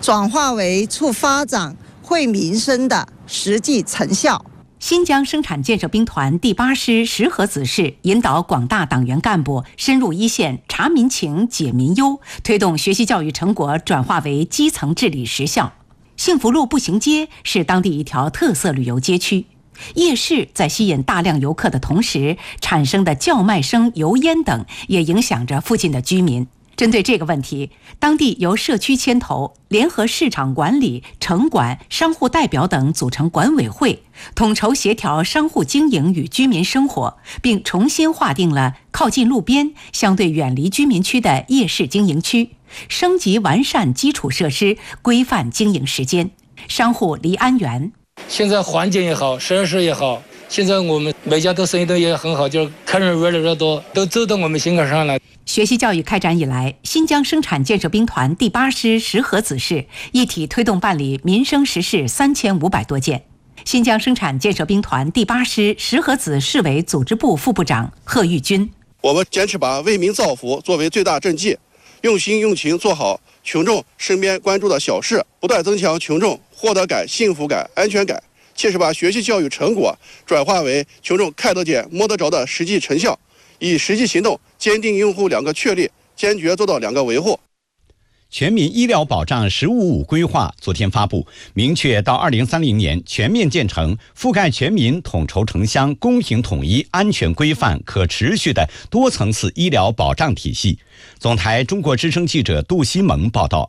转化为促发展、惠民生的实际成效。 新疆生产建设兵团第8师石河子市引导广大党员干部深入一线查民情、解民忧，推动学习教育成果转化为基层治理实效。幸福路步行街是当地一条特色旅游街区，夜市在吸引大量游客的同时，产生的叫卖声、油烟等也影响着附近的居民。针对这个问题，当地由社区牵头，联合市场管理、城管、商户代表等组成管委会，统筹协调商户经营与居民生活，并重新划定了靠近路边、相对远离居民区的夜市经营区，升级完善基础设施，规范经营时间。商户黎安元： 现在环境也好，设施也好，现在我们每家都生意都也很好，就是客人越来越多，都走到我们心坎上来。 学习教育开展以来，新疆生产建设兵团第8师石河子市一体推动办理民生实事3500多件。新疆生产建设兵团第8师石河子市委组织部副部长贺玉军： 我们坚持把为民造福作为最大政绩，用心用情做好群众身边关注的小事，不断增强群众获得感、幸福感、安全感，切实把学习教育成果转化为群众看得见、摸得着的实际成效，以实际行动坚定用户2个确立，坚决做到2个维护。 全民医疗保障“15-5”规划昨天发布，明确到2030年全面建成覆盖全民、统筹城乡、公平统一、安全规范、可持续的多层次医疗保障体系。总台中国之声记者杜西蒙报道。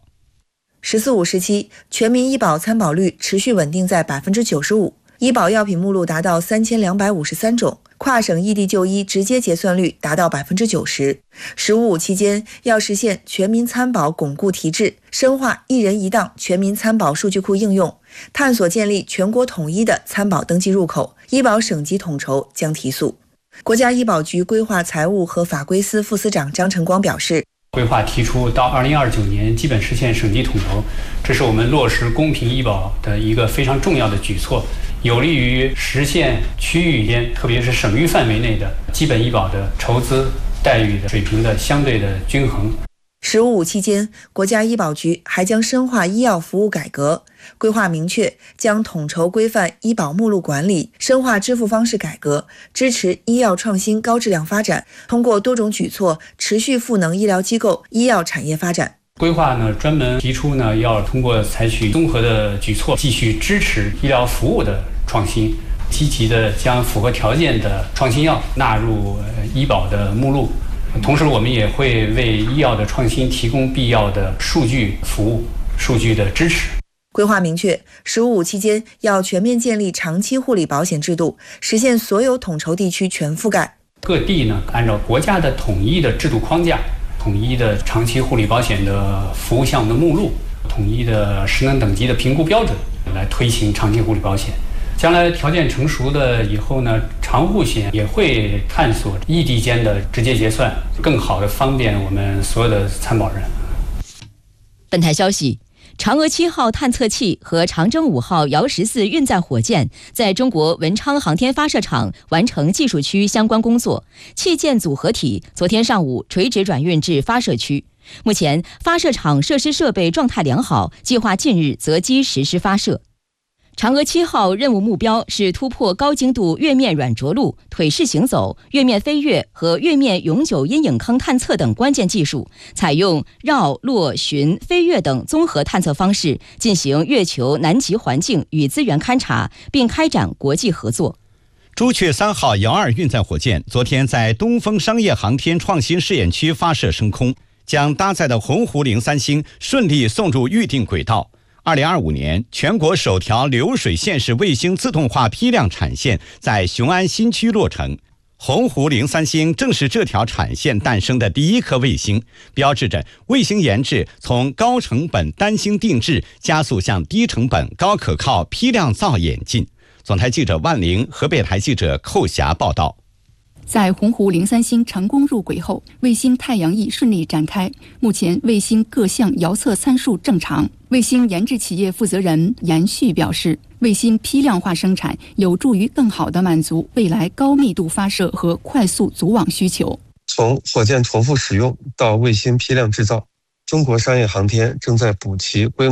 “14-5”时期，全民医保参保率持续稳定在95%，医保药品目录达到3253种，跨省异地就医直接结算率达到90%。“15-5”期间，要实现全民参保巩固提质，深化一人一档全民参保数据库应用，探索建立全国统一的参保登记入口，医保省级统筹将提速。国家医保局规划财务和法规司副司长张晨光表示， 规划提出到2029年基本实现省级统筹，这是我们落实公平医保的一个非常重要的举措，有利于实现区域间，特别是省域范围内的基本医保的筹资待遇的水平的相对的均衡。 “15-5”期间，国家医保局还将深化医药服务改革，规划明确将统筹规范医保目录管理，深化支付方式改革，支持医药创新高质量发展，通过多种举措持续赋能医疗机构、医药产业发展。 规划呢，专门提出呢，要通过采取综合的举措，继续支持医疗服务的创新，积极的将符合条件的创新药纳入医保的目录。同时，我们也会为医药的创新提供必要的数据服务、数据的支持。 规划明确，“15-5”期间要全面建立长期护理保险制度，实现所有统筹地区全覆盖。 各地呢，按照国家的统一的制度框架、统一的长期护理保险的服务项目的目录、统一的职能等级的评估标准来推行长期护理保险。将来条件成熟了以后呢，长护险也会探索异地间的直接结算，更好的方便我们所有的参保人。 本台消息，嫦娥7号探测器和长征5号遥14运载火箭在中国文昌航天发射场完成技术区相关工作，器件组合体昨天上午垂直转运至发射区。目前发射场设施设备状态良好，计划近日择机实施发射。嫦娥7号任务目标是突破高精度月面软着陆、腿式行走、月面飞跃和月面永久阴影坑探测等关键技术，采用绕、落、巡、飞跃等综合探测方式进行月球南极环境与资源勘察，并开展国际合作。 朱雀3号遥2运载火箭昨天在东风商业航天创新试验区发射升空，将搭载的鸿鹄0.3星顺利送入预定轨道。2025年，全国首条流水线式卫星自动化批量产线在雄安新区落成。鸿鹄0.3星正是这条产线诞生的第一颗卫星，标志着卫星研制从高成本单星定制加速向低成本高可靠批量造演进。总台记者万玲，河北台记者寇霞报道。 在鸿鹄0.3星成功入轨后，卫星太阳翼顺利展开。目前卫星各项遥测参数正常。卫星研制企业负责人严旭表示，卫星批量化生产有助于更好地满足未来高密度发射和快速组网需求。 从火箭重复使用到卫星批量制造，中国商业航天正在补齐规模